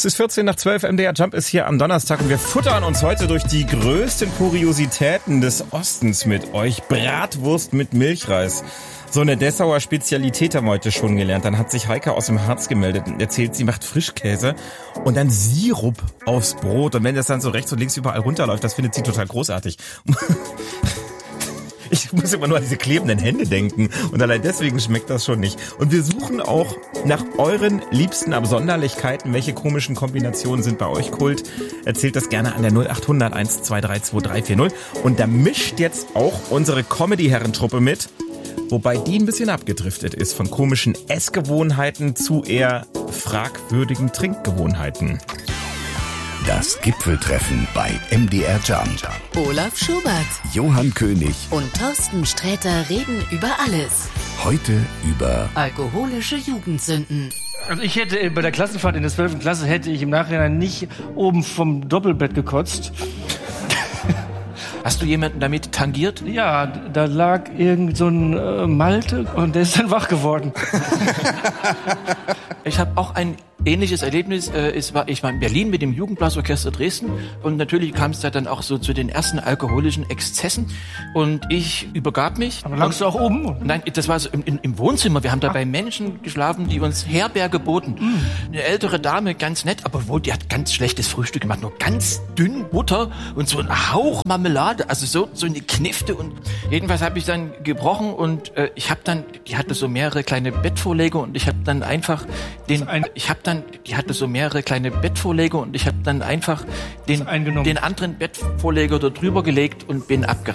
Es ist 14:12, MDR Jump ist hier am Donnerstag und wir futtern uns heute durch die größten Kuriositäten des Ostens mit euch. Bratwurst mit Milchreis. So eine Dessauer Spezialität haben wir heute schon gelernt. Dann hat sich Heike aus dem Harz gemeldet und erzählt, sie macht Frischkäse und dann Sirup aufs Brot. Und wenn das dann so rechts und links überall runterläuft, das findet sie total großartig. Ich muss immer nur an diese klebenden Hände denken und allein deswegen schmeckt das schon nicht. Und wir suchen auch nach euren liebsten Absonderlichkeiten. Welche komischen Kombinationen sind bei euch Kult? Erzählt das gerne an der 0800 123 2340. Und da mischt jetzt auch unsere Comedy-Herrentruppe mit, wobei die ein bisschen abgedriftet ist von komischen Essgewohnheiten zu eher fragwürdigen Trinkgewohnheiten. Das Gipfeltreffen bei MDR Jump. Olaf Schubert, Johann König und Thorsten Sträter reden über alles. Heute über Alkoholische Jugendsünden. Also ich hätte bei der Klassenfahrt in der 12. Klasse hätte ich im Nachhinein nicht oben vom Doppelbett gekotzt. Hast du jemanden damit tangiert? Ja, da lag irgend so ein Malte und der ist dann wach geworden. Ich habe auch ein ähnliches Erlebnis. Ich war in Berlin mit dem Jugendblasorchester Dresden und natürlich kam es da dann auch so zu den ersten alkoholischen Exzessen und ich übergab mich. Aber lagst du auch oben? Nein, das war so im Wohnzimmer. Wir haben da bei Menschen geschlafen, die uns Herberge boten. Eine ältere Dame, ganz nett, aber wohl, die hat ganz schlechtes Frühstück gemacht. Nur ganz dünn Butter und so ein Hauch Marmelade, also so eine Knifte. Und jedenfalls habe ich dann gebrochen und die hatte so mehrere kleine Bettvorleger und ich habe dann einfach den anderen Bettvorleger da drüber gelegt und bin abgereist.